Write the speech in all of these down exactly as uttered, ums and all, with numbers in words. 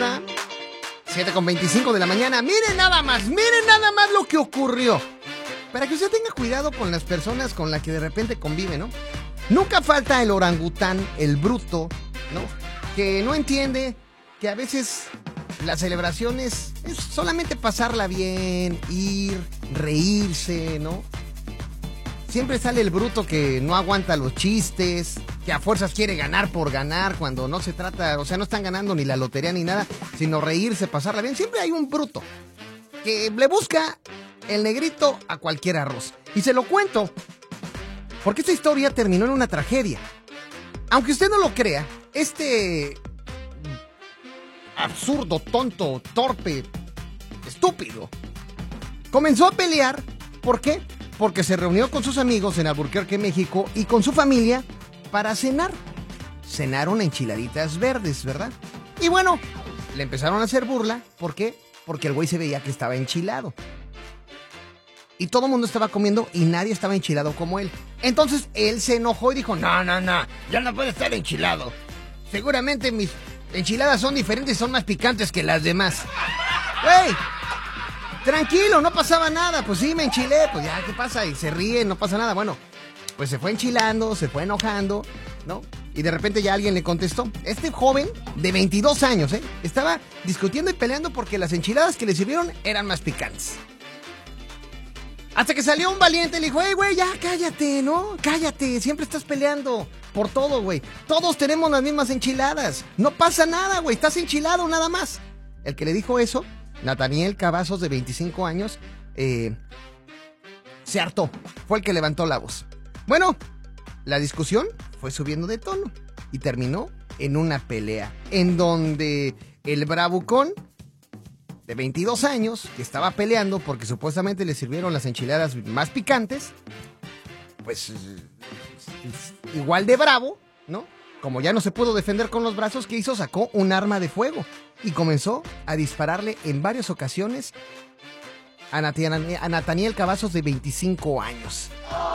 ¿verdad? siete con veinticinco de la mañana. Miren nada más, miren nada más lo que ocurrió. Para que usted tenga cuidado con las personas con las que de repente convive, ¿no? Nunca falta el orangután, el bruto, ¿no? Que no entiende que a veces las celebraciones es solamente pasarla bien, ir, reírse, ¿no? Siempre sale el bruto que no aguanta los chistes, que a fuerzas quiere ganar por ganar cuando no se trata, o sea, no están ganando ni la lotería ni nada, sino reírse, pasarla bien. Siempre hay un bruto que le busca el negrito a cualquier arroz. Y se lo cuento porque esta historia terminó en una tragedia. Aunque usted no lo crea, este absurdo, tonto, torpe, estúpido comenzó a pelear. ¿Por qué? Porque se reunió con sus amigos en Albuquerque, México, y con su familia para cenar. Cenaron enchiladitas verdes, ¿verdad? Y bueno, le empezaron a hacer burla. ¿Por qué? Porque el güey se veía que estaba enchilado. Y todo el mundo estaba comiendo y nadie estaba enchilado como él. Entonces él se enojó y dijo, no, no, no, ya no puede estar enchilado. Seguramente mis enchiladas son diferentes y son más picantes que las demás. ¡Ey! Tranquilo, no pasaba nada. Pues sí, me enchilé, pues ya, ¿qué pasa? Y se ríe, no pasa nada. Bueno, pues se fue enchilando, se fue enojando, ¿no? Y de repente ya alguien le contestó. Este joven de veintidós años, ¿eh? Estaba discutiendo y peleando porque las enchiladas que le sirvieron eran más picantes. Hasta que salió un valiente y le dijo, hey, güey, ya cállate, ¿no? Cállate, siempre estás peleando por todo, güey. Todos tenemos las mismas enchiladas. No pasa nada, güey, estás enchilado nada más. El que le dijo eso, Nathaniel Cavazos, de veinticinco años, eh, se hartó. Fue el que levantó la voz. Bueno, la discusión fue subiendo de tono y terminó en una pelea en donde el bravucón de veintidós años, que estaba peleando porque supuestamente le sirvieron las enchiladas más picantes, pues igual de bravo, ¿no? Como ya no se pudo defender con los brazos, ¿qué hizo? Sacó un arma de fuego y comenzó a dispararle en varias ocasiones a, Nathaniel, a Nathaniel Cavazos, de veinticinco años.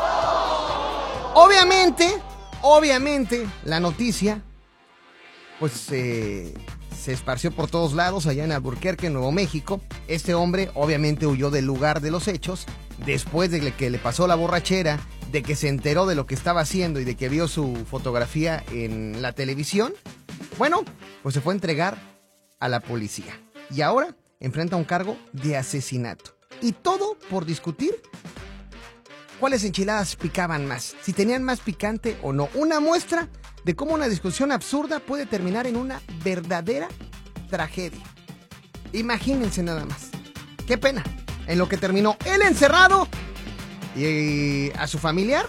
Obviamente, obviamente, la noticia, pues, eh... se esparció por todos lados allá en Albuquerque, Nuevo México. Este hombre obviamente huyó del lugar de los hechos después de que le pasó la borrachera, de que se enteró de lo que estaba haciendo y de que vio su fotografía en la televisión. Bueno, pues se fue a entregar a la policía y ahora enfrenta un cargo de asesinato. Y todo por discutir cuáles enchiladas picaban más, si tenían más picante o no. Una muestra de cómo una discusión absurda puede terminar en una verdadera tragedia. Imagínense nada más. Qué pena. En lo que terminó él encerrado y a su familiar,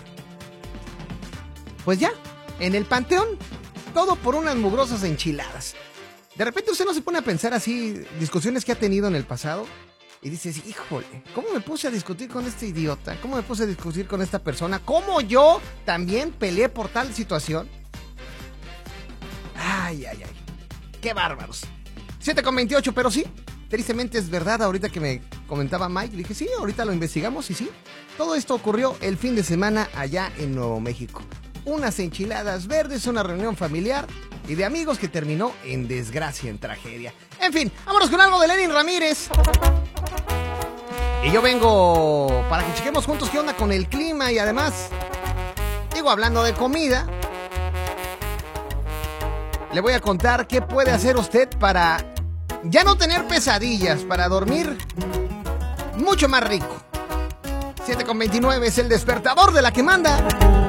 pues ya, en el panteón, todo por unas mugrosas enchiladas. De repente usted no se pone a pensar así, discusiones que ha tenido en el pasado, y dices, híjole, ¿cómo me puse a discutir con este idiota? ¿Cómo me puse a discutir con esta persona? ¿Cómo yo también peleé por tal situación? Ay, ay, ay. Qué bárbaros. siete con veintiocho, pero sí, tristemente es verdad. Ahorita que me comentaba Mike, dije, sí, ahorita lo investigamos y sí. Todo esto ocurrió el fin de semana allá en Nuevo México. Unas enchiladas verdes, una reunión familiar y de amigos que terminó en desgracia, en tragedia. En fin, vámonos con algo de Lenin Ramírez. Y yo vengo para que chequemos juntos qué onda con el clima y además, digo, hablando de comida, le voy a contar qué puede hacer usted para ya no tener pesadillas, para dormir mucho más rico. siete con veintinueve es el despertador de la que manda.